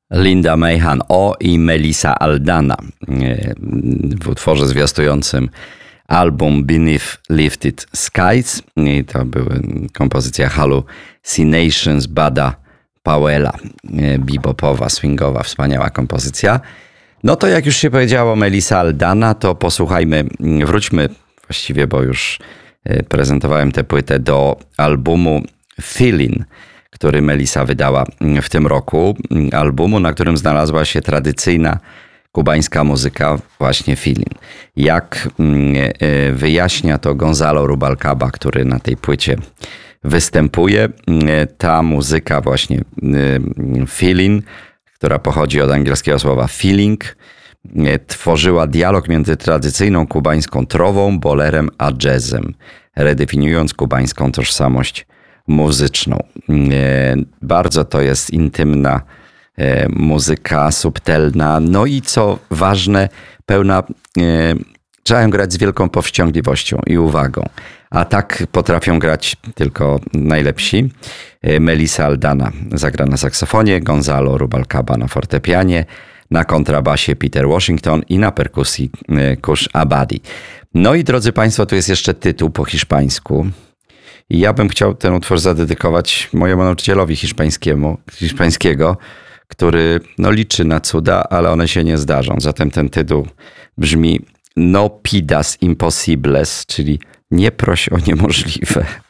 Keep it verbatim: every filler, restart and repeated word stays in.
Linda Mahan O i Melissa Aldana w utworze zwiastującym album Beneath Lifted Skies. I to były kompozycja Hallucinations Bada Powella. Bebopowa, swingowa, wspaniała kompozycja. No to jak już się powiedziało Melissa Aldana, to posłuchajmy, wróćmy właściwie, bo już prezentowałem tę płytę, do albumu Feeling, który Melissa wydała w tym roku. Albumu, na którym znalazła się tradycyjna kubańska muzyka, właśnie Feeling. Jak wyjaśnia to Gonzalo Rubalcaba, który na tej płycie występuje, ta muzyka właśnie Feeling, która pochodzi od angielskiego słowa feeling, tworzyła dialog między tradycyjną kubańską trową, bolerem a jazzem, redefiniując kubańską tożsamość muzyczną. Bardzo to jest intymna muzyka, subtelna, no i co ważne, pełna, trzeba ją grać z wielką powściągliwością i uwagą. A tak potrafią grać tylko najlepsi. Melissa Aldana zagra na saksofonie, Gonzalo Rubalcaba na fortepianie, na kontrabasie Peter Washington i na perkusji Kush Abadi. No i drodzy Państwo, tu jest jeszcze tytuł po hiszpańsku. I ja bym chciał ten utwór zadedykować mojemu nauczycielowi hiszpańskiemu, hiszpańskiego, który no, liczy na cuda, ale one się nie zdarzą. Zatem ten tytuł brzmi No pidas imposibles, czyli nie proś o niemożliwe.